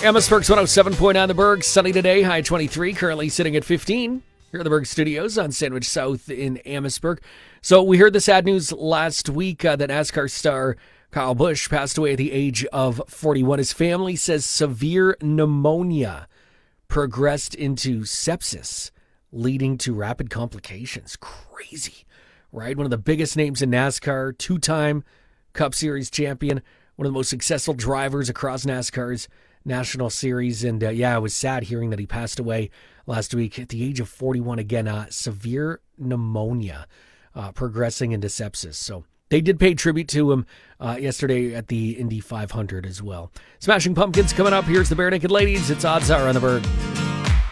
Amherstburg's 107.9 The Berg. Sunny today, high 23, currently sitting at 15. Here at the Berg Studios on Sandwich South in Amherstburg. So we heard the sad news last week that NASCAR star Kyle Busch passed away at the age of 41. His family says severe pneumonia progressed into sepsis, leading to rapid complications. Crazy, right? One of the biggest names in NASCAR, two-time Cup Series champion, one of the most successful drivers across NASCAR's National Series. And it was sad hearing that he passed away last week at the age of 41. Again, severe pneumonia progressing into sepsis. So they did pay tribute to him yesterday at the Indy 500 as well. Smashing Pumpkins coming up. Here's the Bare Naked Ladies. It's Odds Are on the Berg.